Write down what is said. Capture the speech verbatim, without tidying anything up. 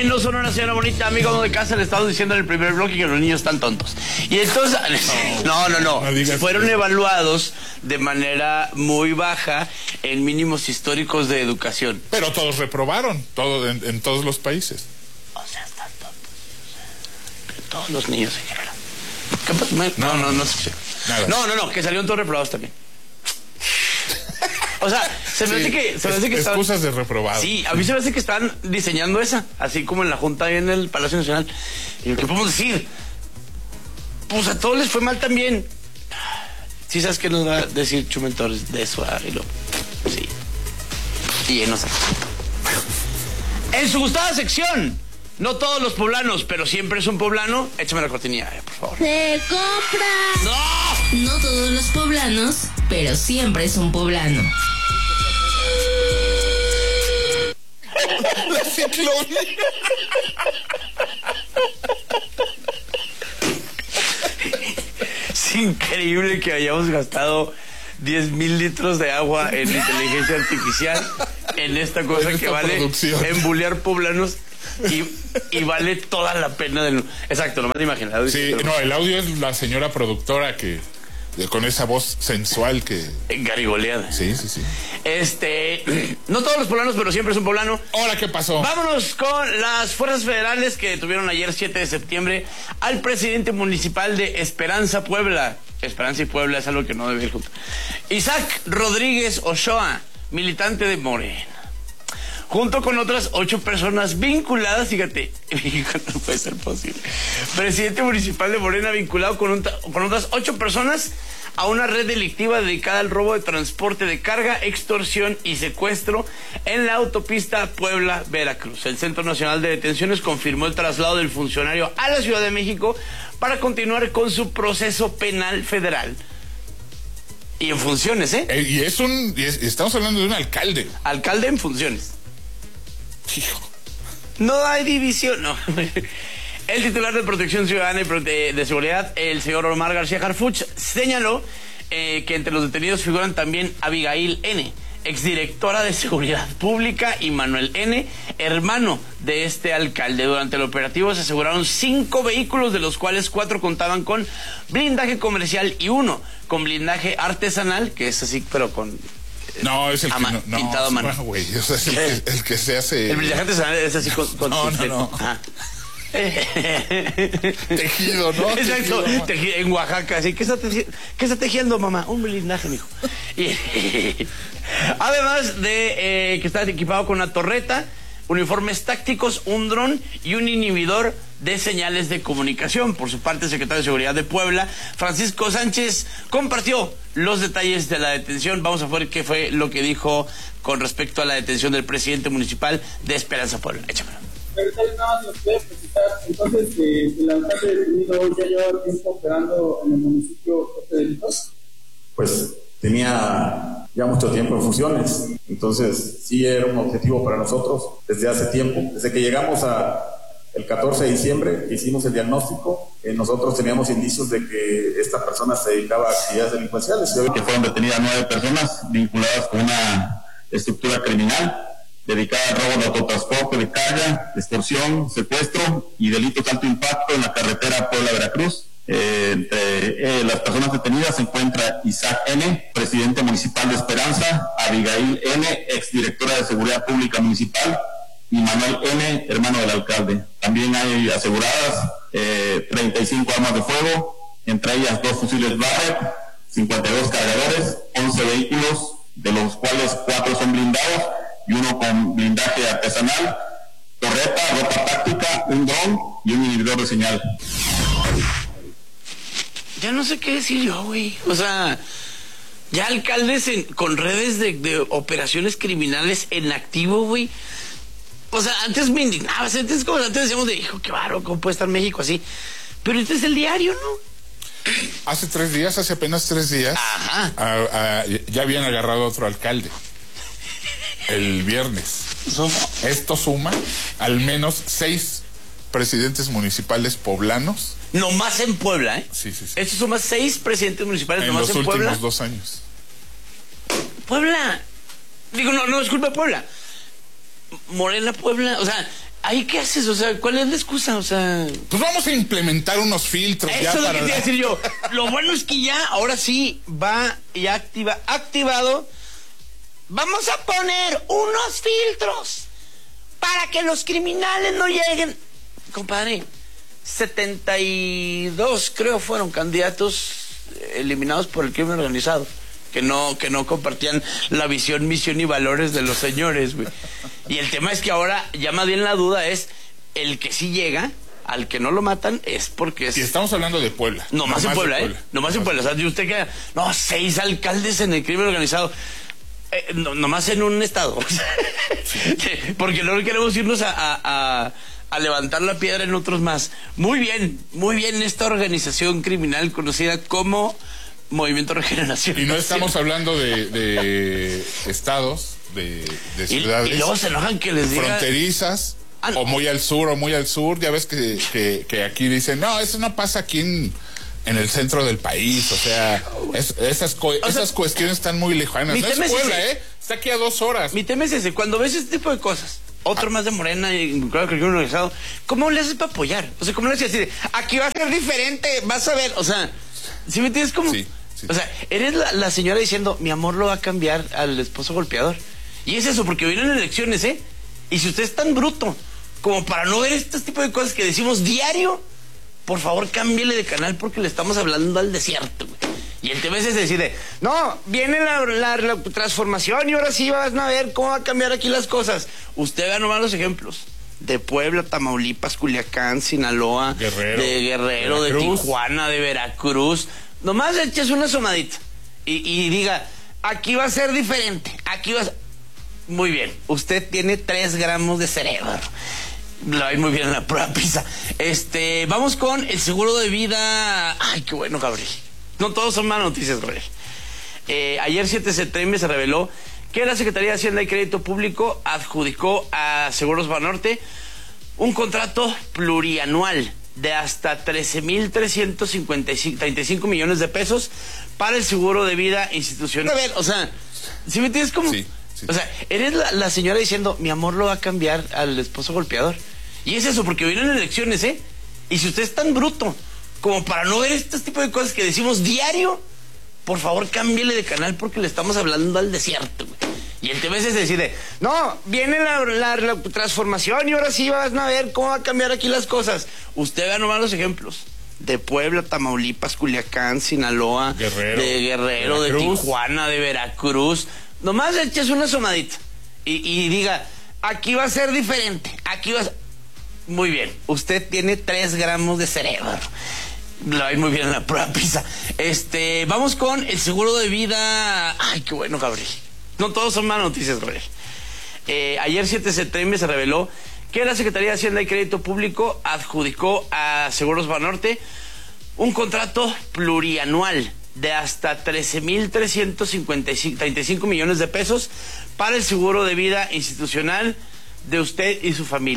En No Sonora, señora bonita, amigo de casa, le estamos diciendo en el primer bloque que los niños están tontos. Y entonces, no, no, no, no fueron evaluados de manera muy baja en mínimos históricos de educación. Pero todos reprobaron, todo en, en todos los países. O sea, están tontos. O sea, todos los niños en general. ¿Qué pasa? No, no, no, no, Nada. no, no, no, que salieron todos reprobados también. O sea, se me Sí, hace que, se me es, hace que estaban, excusas de reprobado. Sí, a mí se me hace que están diseñando esa, así como en la junta ahí en el Palacio Nacional. Y ¿qué podemos decir? Pues a todos les fue mal también. Sí, ¿sabes qué nos va a decir Chumel Torres de eso? Ah, y lo, sí. Y no sé. En su gustada sección, no todos los poblanos, pero siempre es un poblano. Échame la cortinilla, eh, por favor. ¡Se compra! ¡No! No todos los poblanos, pero siempre es un poblano. La ciclón. Es increíble que hayamos gastado diez mil litros de agua en inteligencia artificial en esta cosa en esta que vale producción. embulear poblanos y, y vale toda la pena del... Exacto, nomás imaginado. Sí, no, el audio es la señora productora que con esa voz sensual que... Garigoleada. Sí, sí, sí. Este, no todos los poblanos, pero siempre es un poblano. Ahora, ¿qué pasó? Vámonos con las fuerzas federales que detuvieron ayer siete de septiembre al presidente municipal de Esperanza, Puebla. Esperanza y Puebla es algo que no debe ir junto. Isaac Rodríguez Ochoa, militante de Morena, junto con otras ocho personas vinculadas, fíjate, no puede ser posible. Presidente municipal de Morena vinculado con, un, con otras ocho personas a una red delictiva dedicada al robo de transporte de carga, extorsión y secuestro en la autopista Puebla-Veracruz. El Centro Nacional de Detenciones confirmó el traslado del funcionario a la Ciudad de México para continuar con su proceso penal federal. Y en funciones, ¿eh? Eh, y es un... y es, estamos hablando de un alcalde. Alcalde en funciones. Hijo. No hay división, no. El titular de Protección Ciudadana y de, de Seguridad, el señor Omar García Harfuch, señaló eh, que entre los detenidos figuran también Abigail N., exdirectora de Seguridad Pública, y Manuel N., hermano de este alcalde. Durante el operativo se aseguraron cinco vehículos, de los cuales cuatro contaban con blindaje comercial y uno con blindaje artesanal, que es así, pero con... No, es el a que mano, no, no, pintado a mano. No, güey, o sea, es el, que, el que se hace... El blindaje artesanal es así con... con no, no, no. Ah. Tejido, ¿no? Exacto, Tejido. tejido en Oaxaca. Así, ¿qué está, teji ¿qué está tejiendo, mamá? Un blindaje, mijo. Y, además de eh, que está equipado con una torreta, uniformes tácticos, un dron y un inhibidor de señales de comunicación. Por su parte, el secretario de Seguridad de Puebla, Francisco Sánchez, compartió los detalles de la detención. Vamos a ver qué fue lo que dijo con respecto a la detención del presidente municipal de Esperanza, Puebla. Échamelo. Nada más nos puede precisar, entonces, eh, el alcalde detenido hoy ya lleva tiempo operando en el municipio de delitos. Pues tenía ya mucho tiempo en funciones, entonces sí era un objetivo para nosotros desde hace tiempo, desde que llegamos a el catorce de diciembre, que hicimos el diagnóstico, eh, nosotros teníamos indicios de que esta persona se dedicaba a actividades delincuenciales. Que fueron detenidas nueve personas vinculadas con una estructura criminal dedicada al robo de autotransporte de carga, extorsión, secuestro y delitos de alto impacto en la carretera Puebla-Veracruz. Eh, entre eh, las personas detenidas se encuentra Isaac N., presidente municipal de Esperanza, Abigail N., exdirectora de Seguridad Pública Municipal, y Manuel N., hermano del alcalde. También hay aseguradas eh, treinta y cinco armas de fuego, entre ellas dos fusiles Barrett, cincuenta y dos cargadores, once vehículos, de los cuales cuatro son blindados y uno con blindaje artesanal, torreta, ropa táctica, un dron y un inhibidor de señal. Ya no sé qué decir yo, güey. O sea, ya alcaldes en, con redes de, de operaciones criminales en activo, güey. O sea, antes me indignaba, antes, como, antes decíamos de, hijo, qué baro, ¿cómo puede estar México así? Pero este es el diario, ¿no? Hace tres días, hace apenas tres días, Ajá. A, a, ya habían agarrado a otro alcalde. El viernes. Esto suma al menos seis presidentes municipales poblanos. Nomás en Puebla, ¿eh? Sí, sí, sí. Esto suma seis presidentes municipales en nomás los en Puebla. últimos dos años. Puebla. Digo, no, no, disculpa, Puebla. Morena, Puebla. O sea, ¿ahí qué haces? O sea, ¿cuál es la excusa? O sea... Pues vamos a implementar unos filtros. Eso ya es lo para que te iba a decir yo. Lo bueno es que ya, ahora sí, va ya activa, activado. Vamos a poner unos filtros para que los criminales no lleguen. Compadre, setenta y dos creo fueron candidatos eliminados por el crimen organizado. Que no, que no compartían la visión, misión y valores de los señores, güey. Y el tema es que ahora ya más bien la duda es el que sí llega, al que no lo matan, es porque es... Y estamos hablando de Puebla. No más en Puebla, Puebla, ¿eh? No más en Puebla. O sea, usted queda... No, seis alcaldes en el crimen organizado. Eh, no, nomás en un estado. Porque no queremos irnos a, a, a, a levantar la piedra en otros más. Muy bien, muy bien esta organización criminal conocida como... Movimiento Regeneración. Y no estamos hablando de, de estados, de, de ciudades. Y, y luego se enojan que les diga... Fronterizas, ah, no. o muy al sur o muy al sur. Ya ves que, que, que aquí dicen, no, eso no pasa aquí en, en el centro del país. O sea, es, esas, co o esas sea, cuestiones están muy lejanas. No es Puebla, ¿eh? Está aquí a dos horas. Mi tema es ese. Cuando ves este tipo de cosas, otro ah. más de Morena y claro que el crimen organizado, ¿cómo le haces para apoyar? O sea, ¿cómo le haces así de, aquí va a ser diferente, vas a ver? O sea, ¿sí me entiendes cómo? Sí. Sí. O sea, eres la, la señora diciendo, mi amor lo va a cambiar al esposo golpeador. Y es eso, porque vienen elecciones, ¿eh? Y si usted es tan bruto como para no ver este tipo de cosas que decimos diario, por favor cámbiele de canal porque le estamos hablando al desierto, güey. Y el tema es decir, no, viene la, la, la transformación y ahora sí van a ver cómo va a cambiar aquí las cosas. Usted vea nomás los ejemplos. De Puebla, Tamaulipas, Culiacán, Sinaloa, Guerrero, de Guerrero, Veracruz. de Tijuana, de Veracruz. Nomás eches una asomadita y, y diga, aquí va a ser diferente, aquí va a ser... Muy bien, usted tiene tres gramos de cerebro. Le va a ir muy bien en la prueba PISA. Este, vamos con el seguro de vida. Ay, qué bueno, Gabriel. No todos son malas noticias, Gabriel. Eh, ayer siete de septiembre se reveló que la Secretaría de Hacienda y Crédito Público adjudicó a Seguros Banorte un contrato plurianual de hasta trece mil trescientos treinta y cinco millones de pesos para el seguro de vida institucional. A ver, o sea, ¿sí me entiendes cómo? Sí, sí. O sea, eres la, la señora diciendo, mi amor lo va a cambiar al esposo golpeador. Y es eso, porque vienen elecciones, ¿eh? Y si usted es tan bruto como para no ver este tipo de cosas que decimos diario, por favor cámbiele de canal porque le estamos hablando al desierto, güey. Y el tema es decir, no, viene la, la, la transformación y ahora sí van a ver cómo va a cambiar aquí las cosas. Usted vea nomás los ejemplos. De Puebla, Tamaulipas, Culiacán, Sinaloa, Guerrero, de Guerrero, Veracruz. de Tijuana, de Veracruz. Nomás eches una asomadita y, y diga, aquí va a ser diferente, aquí va a ser... Muy bien, usted tiene tres gramos de cerebro. Le va a ir muy bien en la prueba PISA. Este, vamos con el seguro de vida. Ay, qué bueno, Gabriel. No todos son malas noticias, Gabriel. Eh, ayer siete de septiembre se reveló que la Secretaría de Hacienda y Crédito Público adjudicó a Seguros Banorte un contrato plurianual de hasta trece mil trescientos treinta y cinco millones de pesos para el seguro de vida institucional de usted y su familia.